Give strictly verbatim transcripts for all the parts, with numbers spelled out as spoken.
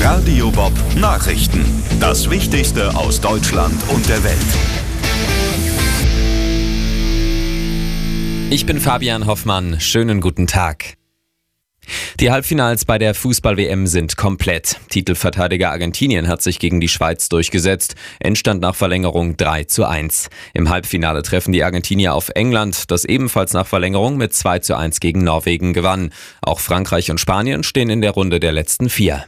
Radio Bob Nachrichten. Das Wichtigste aus Deutschland und der Welt. Ich bin Fabian Hoffmann. Schönen guten Tag. Die Halbfinals bei der Fußball-W M sind komplett. Titelverteidiger Argentinien hat sich gegen die Schweiz durchgesetzt. Endstand nach Verlängerung drei zu eins. Im Halbfinale treffen die Argentinier auf England, das ebenfalls nach Verlängerung mit zwei zu eins gegen Norwegen gewann. Auch Frankreich und Spanien stehen in der Runde der letzten vier.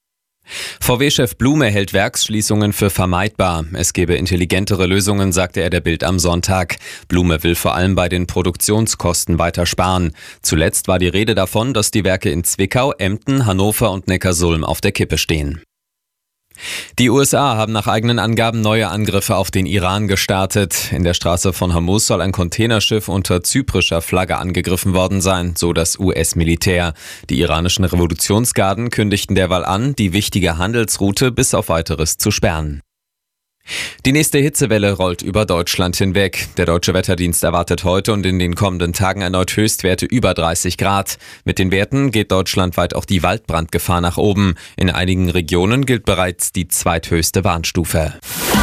V W-Chef Blume hält Werksschließungen für vermeidbar. Es gebe intelligentere Lösungen, sagte er der Bild am Sonntag. Blume will vor allem bei den Produktionskosten weiter sparen. Zuletzt war die Rede davon, dass die Werke in Zwickau, Emden, Hannover und Neckarsulm auf der Kippe stehen. Die U S A haben nach eigenen Angaben neue Angriffe auf den Iran gestartet. In der Straße von Hormuz soll ein Containerschiff unter zyprischer Flagge angegriffen worden sein, so das U S-Militär. Die iranischen Revolutionsgarden kündigten derweil an, die wichtige Handelsroute bis auf Weiteres zu sperren. Die nächste Hitzewelle rollt über Deutschland hinweg. Der Deutsche Wetterdienst erwartet heute und in den kommenden Tagen erneut Höchstwerte über dreißig Grad. Mit den Werten geht deutschlandweit auch die Waldbrandgefahr nach oben. In einigen Regionen gilt bereits die zweithöchste Warnstufe.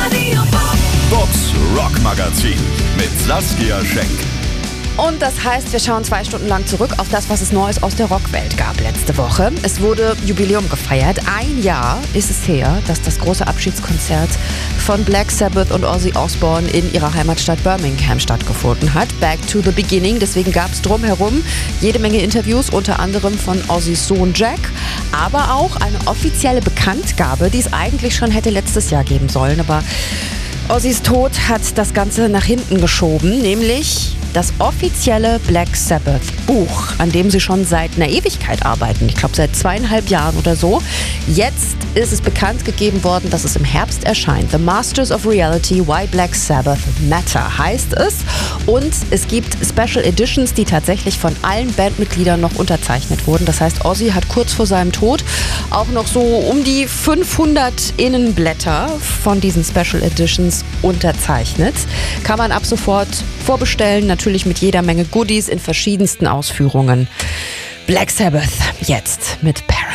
Bobs Rockmagazin mit Saskia Schenk. Und das heißt, wir schauen zwei Stunden lang zurück auf das, was es Neues aus der Rockwelt gab letzte Woche. Es wurde Jubiläum gefeiert. Ein Jahr ist es her, dass das große Abschiedskonzert von Black Sabbath und Ozzy Osbourne in ihrer Heimatstadt Birmingham stattgefunden hat. Back to the beginning. Deswegen gab es drumherum jede Menge Interviews, unter anderem von Ozzys Sohn Jack, aber auch eine offizielle Bekanntgabe, die es eigentlich schon hätte letztes Jahr geben sollen. Aber Ozzys Tod hat das Ganze nach hinten geschoben, nämlich das offizielle Black Sabbath Buch, an dem sie schon seit einer Ewigkeit arbeiten. Ich glaube seit zweieinhalb Jahren oder so. Jetzt ist es bekannt gegeben worden, dass es im Herbst erscheint. The Masters of Reality, Why Black Sabbath Matter heißt es. Und es gibt Special Editions, die tatsächlich von allen Bandmitgliedern noch unterzeichnet wurden. Das heißt, Ozzy hat kurz vor seinem Tod auch noch so um die fünfhundert Innenblätter von diesen Special Editions unterzeichnet. Kann man ab sofort vorbestellen, natürlich mit jeder Menge Goodies in verschiedensten Ausführungen. Black Sabbath jetzt mit Paranoid.